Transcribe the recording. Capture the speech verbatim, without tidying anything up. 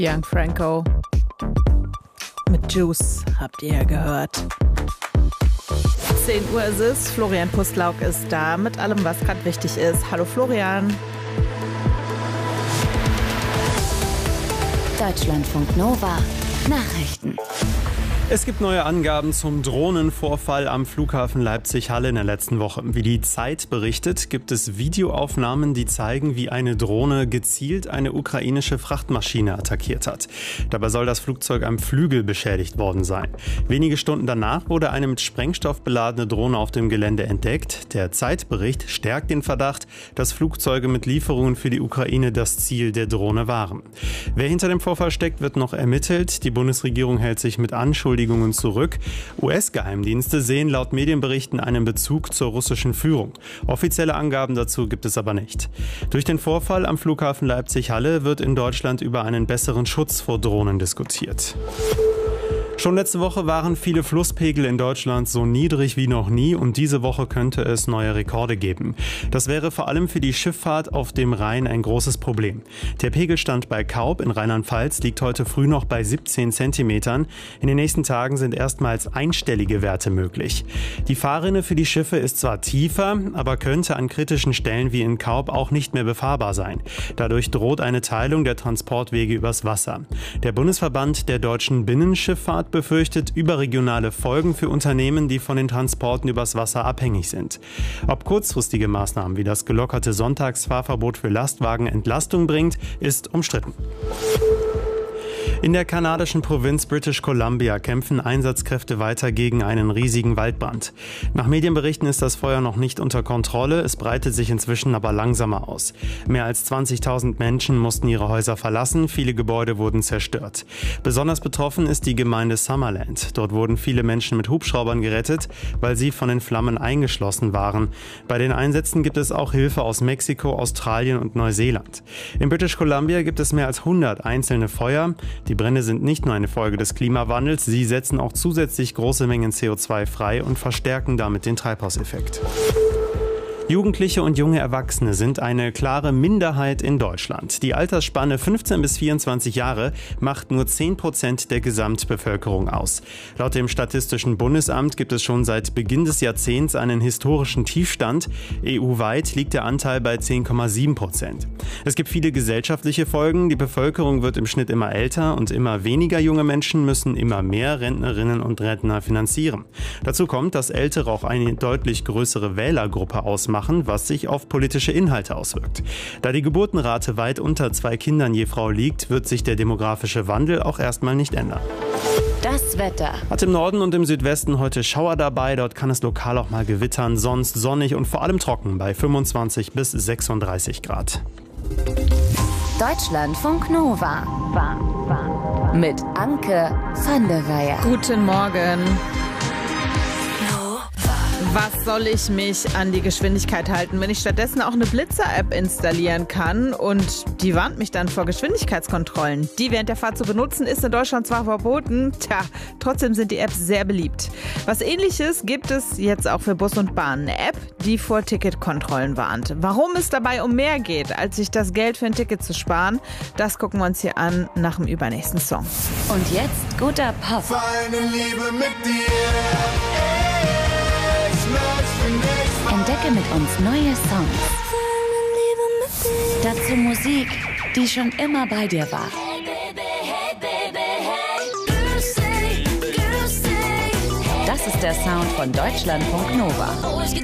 Young Franco mit Juice habt ihr ja gehört. zehn Uhr ist es, Florian Pustlauk ist da mit allem, was gerade wichtig ist. Hallo Florian. Deutschlandfunk Nova Nachrichten. Es gibt neue Angaben zum Drohnenvorfall am Flughafen Leipzig-Halle in der letzten Woche. Wie die Zeit berichtet, gibt es Videoaufnahmen, die zeigen, wie eine Drohne gezielt eine ukrainische Frachtmaschine attackiert hat. Dabei soll das Flugzeug am Flügel beschädigt worden sein. Wenige Stunden danach wurde eine mit Sprengstoff beladene Drohne auf dem Gelände entdeckt. Der Zeitbericht stärkt den Verdacht, dass Flugzeuge mit Lieferungen für die Ukraine das Ziel der Drohne waren. Wer hinter dem Vorfall steckt, wird noch ermittelt. Die Bundesregierung hält sich mit Anschuldigungen zurück. U S-Geheimdienste sehen laut Medienberichten einen Bezug zur russischen Führung. Offizielle Angaben dazu gibt es aber nicht. Durch den Vorfall am Flughafen Leipzig-Halle wird in Deutschland über einen besseren Schutz vor Drohnen diskutiert. Schon letzte Woche waren viele Flusspegel in Deutschland so niedrig wie noch nie und diese Woche könnte es neue Rekorde geben. Das wäre vor allem für die Schifffahrt auf dem Rhein ein großes Problem. Der Pegelstand bei Kaub in Rheinland-Pfalz liegt heute früh noch bei siebzehn Zentimetern. In den nächsten Tagen sind erstmals einstellige Werte möglich. Die Fahrrinne für die Schiffe ist zwar tiefer, aber könnte an kritischen Stellen wie in Kaub auch nicht mehr befahrbar sein. Dadurch droht eine Teilung der Transportwege übers Wasser. Der Bundesverband der deutschen Binnenschifffahrt befürchtet überregionale Folgen für Unternehmen, die von den Transporten übers Wasser abhängig sind. Ob kurzfristige Maßnahmen wie das gelockerte Sonntagsfahrverbot für Lastwagen Entlastung bringt, ist umstritten. In der kanadischen Provinz British Columbia kämpfen Einsatzkräfte weiter gegen einen riesigen Waldbrand. Nach Medienberichten ist das Feuer noch nicht unter Kontrolle, es breitet sich inzwischen aber langsamer aus. Mehr als zwanzigtausend Menschen mussten ihre Häuser verlassen, viele Gebäude wurden zerstört. Besonders betroffen ist die Gemeinde Summerland. Dort wurden viele Menschen mit Hubschraubern gerettet, weil sie von den Flammen eingeschlossen waren. Bei den Einsätzen gibt es auch Hilfe aus Mexiko, Australien und Neuseeland. In British Columbia gibt es mehr als hundert einzelne Feuer. Die Brände sind nicht nur eine Folge des Klimawandels, sie setzen auch zusätzlich große Mengen C O zwei frei und verstärken damit den Treibhauseffekt. Jugendliche und junge Erwachsene sind eine klare Minderheit in Deutschland. Die Altersspanne fünfzehn bis vierundzwanzig Jahre macht nur zehn Prozent der Gesamtbevölkerung aus. Laut dem Statistischen Bundesamt gibt es schon seit Beginn des Jahrzehnts einen historischen Tiefstand. E U-weit liegt der Anteil bei zehn Komma sieben Prozent. Es gibt viele gesellschaftliche Folgen. Die Bevölkerung wird im Schnitt immer älter und immer weniger junge Menschen müssen immer mehr Rentnerinnen und Rentner finanzieren. Dazu kommt, dass Ältere auch eine deutlich größere Wählergruppe ausmachen, was sich auf politische Inhalte auswirkt. Da die Geburtenrate weit unter zwei Kindern je Frau liegt, wird sich der demografische Wandel auch erstmal nicht ändern. Das Wetter. Hat im Norden und im Südwesten heute Schauer dabei, dort kann es lokal auch mal gewittern, sonst sonnig und vor allem trocken bei fünfundzwanzig bis sechsunddreißig Grad. Deutschlandfunk Nova mit Anke van der Weyer. Guten Morgen. Was soll ich mich an die Geschwindigkeit halten, wenn ich stattdessen auch eine Blitzer-App installieren kann und die warnt mich dann vor Geschwindigkeitskontrollen? Die während der Fahrt zu benutzen ist in Deutschland zwar verboten, tja, trotzdem sind die Apps sehr beliebt. Was Ähnliches gibt es jetzt auch für Bus und Bahn, eine App, die vor Ticketkontrollen warnt. Warum es dabei um mehr geht, als sich das Geld für ein Ticket zu sparen, das gucken wir uns hier an nach dem übernächsten Song. Und jetzt guter Pop. Feine Liebe mit dir. Entdecke mit uns neue Songs. Dazu Musik, die schon immer bei dir war. Das ist der Sound von Deutschlandfunk Nova.